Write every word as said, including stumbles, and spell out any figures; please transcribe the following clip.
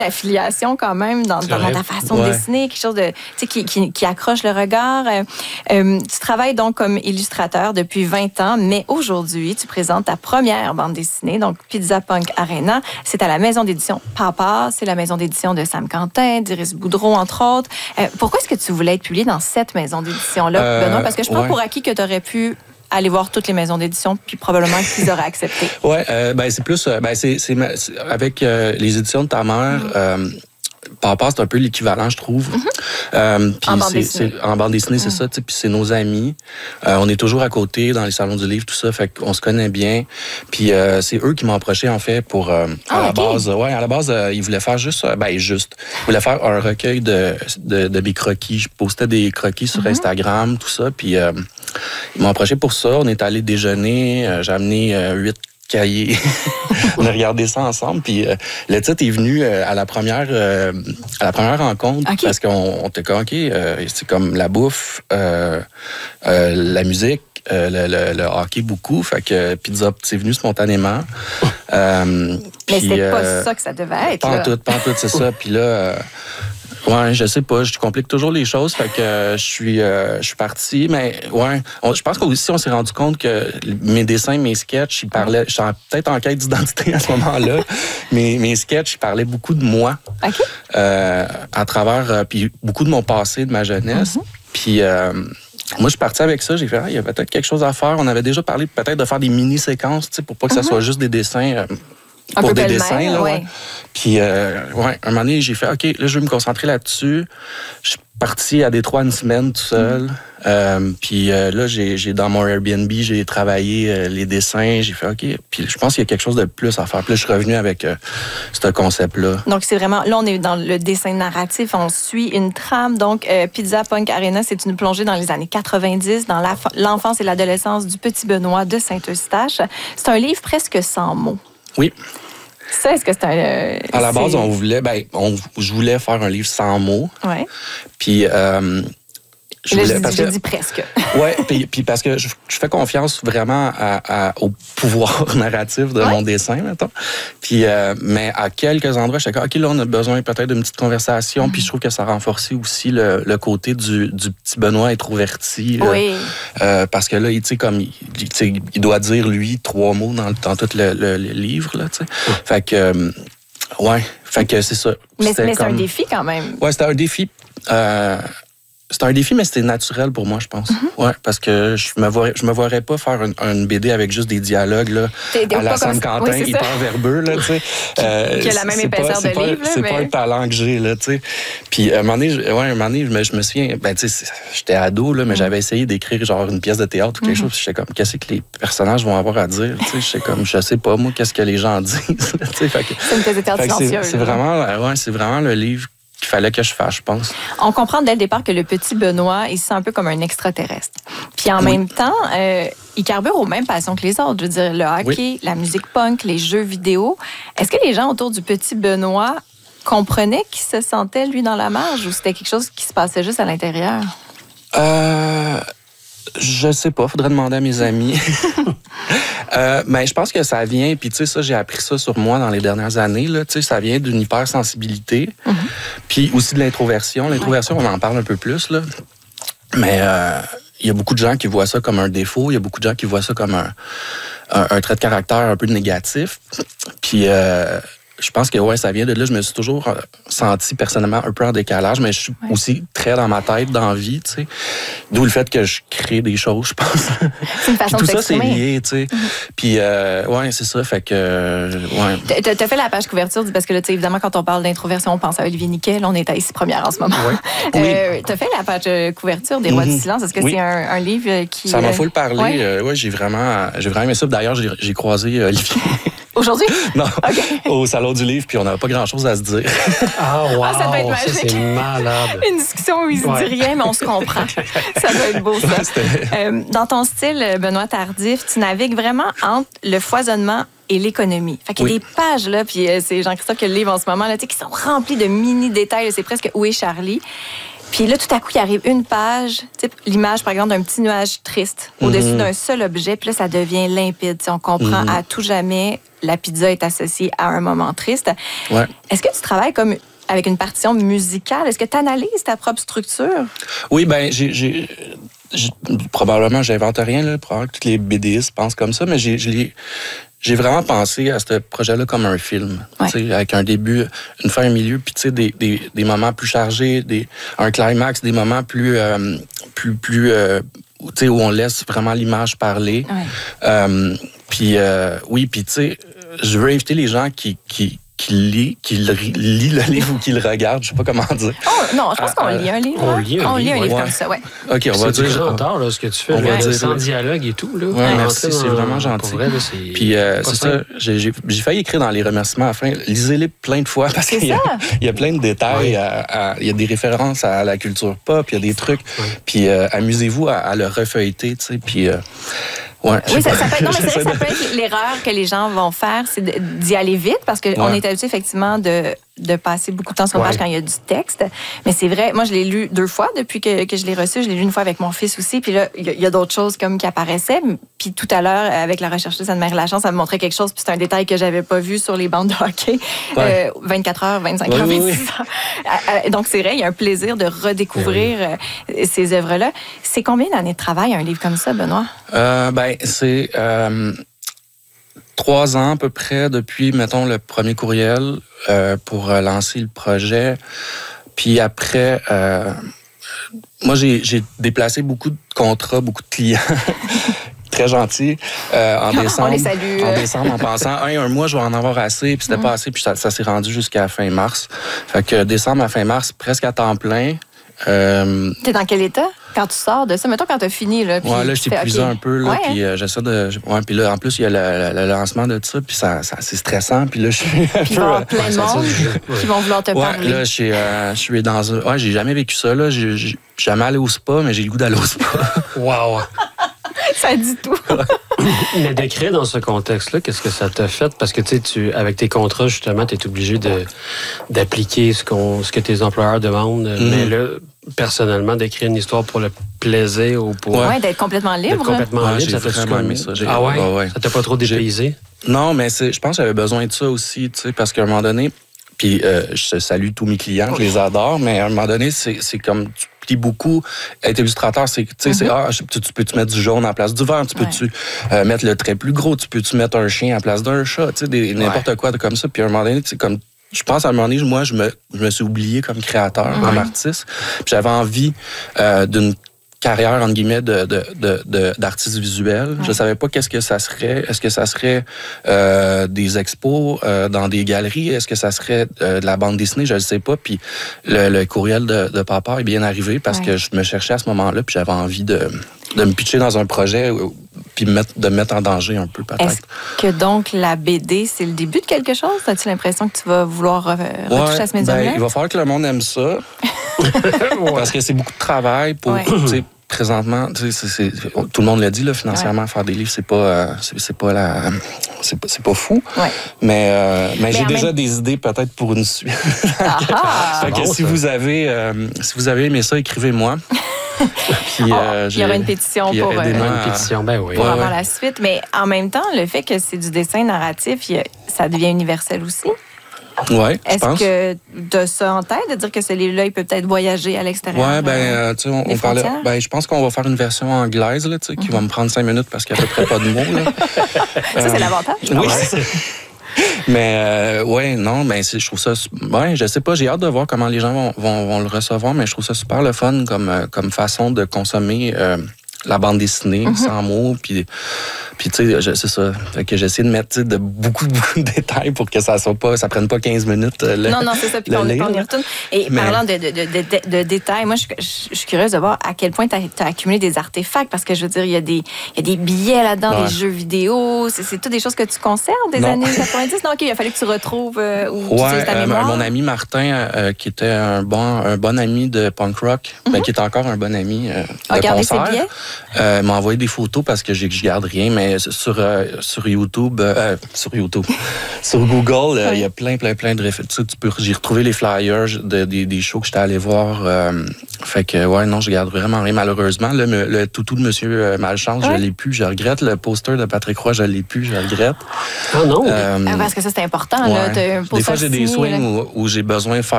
Affiliation quand même dans, dans, dans ta façon ouais. de dessiner, quelque chose de, qui, qui, qui accroche le regard. Euh, euh, tu travailles donc comme illustrateur depuis vingt ans, mais aujourd'hui, tu présentes ta première bande dessinée, donc Pizza Punk Arena. C'est à la maison d'édition Papa, c'est la maison d'édition de Sam Quentin, d'Iris Boudreau, entre autres. Euh, pourquoi est-ce que tu voulais être publié dans cette maison d'édition-là, euh, Benoît? Parce que je prends ouais. pour acquis que tu aurais pu aller voir toutes les maisons d'édition, puis probablement qu'ils auraient accepté. Oui, euh, ben, c'est plus... Ben, c'est, c'est, c'est avec euh, les éditions de ta mère... Mm-hmm. Euh, Papa, c'est un peu l'équivalent, je trouve. Mm-hmm. Euh, en, bande c'est, c'est, en bande dessinée, c'est mm. ça. Puis c'est nos amis. Euh, on est toujours à côté dans les salons du livre, tout ça. Fait qu'on se connaît bien. Puis euh, c'est eux qui m'ont approché, en fait, pour... Euh, ah, à la okay. base, ouais, à la base, euh, ils voulaient faire juste... Euh, ben, juste. Ils voulaient faire un recueil de, de, de mes croquis. Je postais des croquis sur mm-hmm. Instagram, tout ça. Puis euh, ils m'ont approché pour ça. On est allé déjeuner. Euh, j'ai amené euh, huit cahiers. On a regardé ça ensemble. Puis euh, le titre est venu euh, à la première euh, à la première rencontre okay. parce qu'on était comme ok, euh, c'est comme la bouffe, euh, euh, la musique, euh, le, le, le hockey beaucoup. Fait que Pizza, c'est venu spontanément. euh, Mais puis, c'était pas euh, ça que ça devait être. Pas en tout, pas en tout, c'est ça. Puis là. Euh, Ouais, je sais pas, je complique toujours les choses, fait que euh, je suis euh, je suis parti, mais ouais, on, je pense qu'aussi on s'est rendu compte que mes dessins, mes sketchs, ils parlaient, je suis peut-être en quête d'identité à ce moment-là, mais mes sketchs, ils parlaient beaucoup de moi, okay. euh, à travers, euh, puis beaucoup de mon passé, de ma jeunesse, mm-hmm. puis euh, moi, je suis parti avec ça, j'ai fait, ah, il y a peut-être quelque chose à faire. On avait déjà parlé peut-être de faire des mini-séquences, tu sais, pour pas que mm-hmm. ça soit juste des dessins. Euh, Un pour peu des belle-mère, dessins, là, ouais. ouais. Puis, euh, ouais, un moment donné, j'ai fait, OK, là, je vais me concentrer là-dessus. Je suis parti à Détroit une semaine tout seul. Mm. Euh, puis euh, là, j'ai, j'ai dans mon Airbnb, j'ai travaillé euh, les dessins. J'ai fait, OK. Puis je pense qu'il y a quelque chose de plus à faire. Puis là, je suis revenu avec euh, ce concept-là. Donc, c'est vraiment... Là, on est dans le dessin narratif. On suit une trame. Donc, euh, Pizza Punk Arena, c'est une plongée dans les années quatre-vingt-dix, dans la, l'enfance et l'adolescence du petit Benoît de Saint-Eustache. C'est un livre presque sans mots. Oui. Ça, est-ce que c'est un... Euh, à la base, c'est... on voulait... Ben, on, je voulais faire un livre sans mots. Oui. Puis... Euh, Je, Là, voulais, je, parce je que, dis presque. Oui, puis, puis parce que je, je fais confiance vraiment à, à, au pouvoir narratif de ouais. mon dessin, mettons. Puis, euh, mais à quelques endroits, je suis comme, OK, là, on a besoin peut-être d'une petite conversation. Mm-hmm. Puis je trouve que ça renforçait aussi le, le côté du, du petit Benoît introverti. Là. Oui. Euh, parce que là, tu sais, comme, il, il doit dire, lui, trois mots dans, dans tout le, le, le livre, là, tu sais. Mm. Fait que, euh, ouais, fait que c'est ça. Mais, mais comme... c'est un défi quand même. Ouais, c'était un défi. Euh, C'est un défi, mais c'était naturel pour moi, je pense. Mm-hmm. Ouais, parce que je me vois, je me voirais pas faire une, une B D avec juste des dialogues là, t'es, t'es à la Sam Quentin, oui, hyper verbeux là, tu sais. Euh, qui a la même épaisseur de pas, livre. C'est mais... pas un talent que j'ai là, tu sais. Puis à un moment donné, ouais, un moment donné, je me, je me souviens, ben tu sais, j'étais ado là, mais mm-hmm. j'avais essayé d'écrire genre une pièce de théâtre ou quelque mm-hmm. chose. J'étais comme, qu'est-ce que les personnages vont avoir à dire, tu sais. J'étais comme, je sais pas moi, qu'est-ce que les gens disent. Tu sais, fait que, c'est une pièce de théâtre silencieuse. C'est, c'est vraiment, ouais, c'est vraiment le livre qu'il fallait que je fasse, je pense. On comprend dès le départ que le petit Benoît, il se sent un peu comme un extraterrestre. Puis en oui. même temps, euh, il carbure aux mêmes passions que les autres. Je veux dire, le hockey, oui. la musique punk, les jeux vidéo. Est-ce que les gens autour du petit Benoît comprenaient qu'il se sentait, lui, dans la marge, ou c'était quelque chose qui se passait juste à l'intérieur? Euh... Je sais pas, faudrait demander à mes amis. euh, mais je pense que ça vient, puis tu sais, ça, j'ai appris ça sur moi dans les dernières années, là, tu sais, ça vient d'une hypersensibilité, mm-hmm. puis aussi de l'introversion. L'introversion, ouais. on en parle un peu plus, là. Mais euh, il y a beaucoup de gens qui voient ça comme un défaut, il y a beaucoup de gens qui voient ça comme un, un, un trait de caractère un peu négatif. Puis... Euh, je pense que ouais, ça vient de là. Je me suis toujours senti personnellement un peu en décalage, mais je suis ouais. aussi très dans ma tête, dans la vie, tu sais. D'où le fait que je crée des choses, je pense. C'est une façon tout de ça, c'est s'exprimer. lié, tu sais. Mm-hmm. Puis, euh, ouais, c'est ça. Fait que, euh, ouais. T'as, t'as fait la page couverture, parce que là, tu sais, évidemment, quand on parle d'introversion, on pense à Olivier Niquet. On est à Ici Première en ce moment. Oui. oui. Euh, t'as fait la page couverture des Rois mm-hmm. du silence. Est-ce que oui. c'est un, un livre qui... Ça m'a full parlé. Ouais. Euh, ouais, j'ai vraiment, j'ai vraiment aimé ça. D'ailleurs, j'ai, j'ai croisé Olivier. Aujourd'hui? Non, okay. au Salon du Livre, puis on n'avait pas grand-chose à se dire. Ah, wow! Ah, ça doit être magique. Ça, c'est malade. Une discussion où il ne ouais. se dit rien, mais on se comprend. Ça doit être beau, ça. Euh, dans ton style, Benoît Tardif, tu navigues vraiment entre le foisonnement et l'économie. Fait qu'il y a oui. des pages, là, puis euh, c'est Jean-Christophe qui a le livre en ce moment, là, tu sais, qui sont remplies de mini-détails. C'est presque Où est Charlie? Puis là, tout à coup, il arrive une page, type l'image, par exemple, d'un petit nuage triste au-dessus mm-hmm. d'un seul objet, puis là, ça devient limpide. T'sais, on comprend mm-hmm. à tout jamais, la pizza est associée à un moment triste. Ouais. Est-ce que tu travailles comme avec une partition musicale? Est-ce que tu analyses ta propre structure? Oui, ben j'ai... j'ai... j'ai probablement, j'invente rien, là. Probablement que tous les BDistes pensent comme ça, mais j'ai... j'ai J'ai vraiment pensé à ce projet-là comme un film, ouais. avec un début, une fin, un milieu, puis tu sais des, des, des moments plus chargés, des, un climax, des moments plus, euh, plus, plus, euh, tu sais où on laisse vraiment l'image parler. Ouais. Euh, puis euh, oui, puis tu sais, je veux inviter les gens qui qui qui lit, qui lit le livre ou qui le regarde, je sais pas comment dire. Oh, non, je pense qu'on euh, lit un livre. On lit un on livre, lit un livre ouais. comme ça, ouais. OK, on va c'est dire... C'est tard, là, ce que tu fais. On là, va dire sans dialogue et tout. Là. Ouais, ouais, merci, c'est vraiment gentil. Vrai, là, c'est... Puis euh, c'est ça, j'ai, j'ai, j'ai failli écrire dans les remerciements à la fin. Lisez-les plein de fois parce qu'il y a, il y a plein de détails. Ouais. À, à, il y a des références à la culture pop, il y a des trucs. Ouais. Puis euh, amusez-vous à, à le refeuilleter, tu sais. Puis... Euh, Ouais, oui, ça, ça peut être, non, mais c'est vrai que ça peut être l'erreur que les gens vont faire, c'est d'y aller vite parce qu'on ouais. est habitué effectivement de, de passer beaucoup de temps sur une page ouais. quand il y a du texte. Mais c'est vrai, moi, je l'ai lu deux fois depuis que, que je l'ai reçu. Je l'ai lu une fois avec mon fils aussi. Puis là, il y a, y a d'autres choses comme qui apparaissaient. Puis tout à l'heure, avec la rechercheuse Anne-Marie Lachance, ça me montrait quelque chose. Puis c'est un détail que j'avais pas vu sur les bandes de hockey. Ouais. Euh, vingt-quatre heures, vingt-cinq heures, oui, vingt-six oui. heures. Donc c'est vrai, il y a un plaisir de redécouvrir oui. ces œuvres-là. C'est combien d'années de travail, un livre comme ça, Benoît? Euh, ben, c'est... Euh... Trois ans à peu près depuis, mettons, le premier courriel euh, pour lancer le projet. Puis après, euh, moi, j'ai, j'ai déplacé beaucoup de contrats, beaucoup de clients. Très gentils. Euh, en décembre, on les salue. En décembre, en pensant, hey, un mois, je vais en avoir assez. Puis c'était mmh. pas assez. Puis ça, ça s'est rendu jusqu'à fin mars. Fait que décembre à fin mars, presque à temps plein. Euh... T'es dans quel état quand tu sors de ça? Mettons quand t'as fini. Là, puis ouais, là, je t'ai épuisé okay. un peu. Là, ouais, puis euh, j'essaie de... Ouais, puis là, en plus, il y a le, le, le lancement de ça, puis ça, ça, c'est stressant. Puis là, je suis un puis peu... il va y avoir plein de monde qui vont vouloir te ouais, parler. Là, je suis, euh, je suis dans un... Ouais, j'ai jamais vécu ça, là. J'ai, j'ai jamais allé au spa, mais j'ai le goût d'aller au spa. Wow! Ça dit tout. Mais d'écrire dans ce contexte-là, qu'est-ce que ça t'a fait? Parce que, tu sais, tu, avec tes contrats, justement, tu es obligé de, d'appliquer ce, qu'on, ce que tes employeurs demandent. Mm. Mais là, personnellement, d'écrire une histoire pour le plaisir ou pour... Ouais, ouais d'être complètement libre. D'être complètement ouais, libre, j'ai ça t'a vraiment aimé ça. J'ai... Ah ouais? ouais, ouais? Ça t'a pas trop dépaysé? J'ai... Non, mais c'est, je pense que j'avais besoin de ça aussi, tu sais, parce qu'à un moment donné, puis euh, je salue tous mes clients, je les adore, mais à un moment donné, c'est, c'est comme... Puis beaucoup, être illustrateur, c'est, tu sais, mm-hmm. c'est, ah, tu, tu peux-tu mettre du jaune en place du vert, tu peux-tu ouais. euh, mettre le trait plus gros, tu peux-tu mettre un chien en place d'un chat, tu sais, n'importe ouais. quoi de comme ça. Puis à un moment donné, c'est comme, je pense à un moment donné, moi, je me, je me suis oublié comme créateur, mm-hmm. comme artiste. Puis j'avais envie euh, d'une carrière, entre guillemets, de, de, de, de, d'artiste visuel. Ouais. Je savais pas qu'est-ce que ça serait. Est-ce que ça serait euh, des expos euh, dans des galeries? Est-ce que ça serait euh, de la bande dessinée? Je ne sais pas. Puis le, le courriel de, de papa est bien arrivé parce ouais. que je me cherchais à ce moment-là puis j'avais envie de, de me pitcher dans un projet puis mettre, de me mettre en danger un peu, peut-être. Est-ce que donc la B D, c'est le début de quelque chose? As-tu l'impression que tu vas vouloir euh, retoucher ouais, à ce médium-là? Ben, il va falloir que le monde aime ça. Parce que c'est beaucoup de travail pour... Ouais. Présentement, c'est, c'est, tout le monde l'a dit, là, financièrement, ouais. faire des livres, c'est pas, euh, c'est, c'est pas la, c'est pas, c'est pas fou. Ouais. Mais, euh, mais, mais j'ai déjà même... des idées peut-être pour une suite. Ah, fait que bon, si ça. vous avez, euh, si vous avez aimé ça, écrivez-moi. Puis, oh, euh, il y aura une pétition pour, euh, une pétition, ben oui. pour ouais, avoir ouais. la suite. Mais en même temps, le fait que c'est du dessin narratif, ça devient universel aussi. Oui, je Est-ce pense. que tu as ça en tête, de dire que ce livre-là, il peut peut-être voyager à l'extérieur? Oui, ben, euh, tu sais, on, on parlait. Ben, je pense qu'on va faire une version anglaise, là, tu sais, mm-hmm. qui va me prendre cinq minutes parce qu'il n'y a à peu près pas de mots, là. Ça, euh, c'est l'avantage. Oui, c'est ça. Mais, euh, ouais, non, ben, c'est, je trouve ça. Ouais, je sais pas, j'ai hâte de voir comment les gens vont, vont, vont le recevoir, mais je trouve ça super le fun comme, euh, comme façon de consommer. Euh, la bande dessinée, mm-hmm. sans mots, puis, puis tu sais, c'est ça. Fait que j'essaie de mettre de beaucoup, beaucoup de détails pour que ça soit pas, ça prenne pas quinze minutes. Le, non, non, c'est ça, puis on, on y retourne. Et mais... parlant de, de, de, de, de détails, moi, je, je, je suis curieuse de voir à quel point tu as accumulé des artefacts, parce que je veux dire, il y a des, il y a des billets là-dedans, ouais. des jeux vidéo, c'est, c'est toutes des choses que tu conserves des non. années quatre-vingt-dix. Non, OK, il a fallu que tu retrouves euh, ou ouais, tu sais, ta euh, mémoire. Mon ami Martin, euh, qui était un bon, un bon ami de punk rock, mm-hmm. ben, qui est encore un bon ami euh, de Regardez concert. ses billets? Euh, il m'a envoyé des photos parce que je garde rien, mais sur, euh, sur YouTube, euh, sur YouTube, sur Google, il euh, y a plein, plein, plein de références. Tu peux, j'ai retrouvé les flyers de, de, des shows que j'étais allé voir. Euh, fait que, ouais, non, je garde vraiment rien, malheureusement. Le, le toutou de Monsieur Malchance, ouais. je l'ai plus, je regrette. Le poster de Patrick Roy, je l'ai plus, je regrette. Ah non? Euh, ah, parce que ça, c'est important. Ouais. Là, de, des fois, j'ai des swings où, où j'ai besoin de faire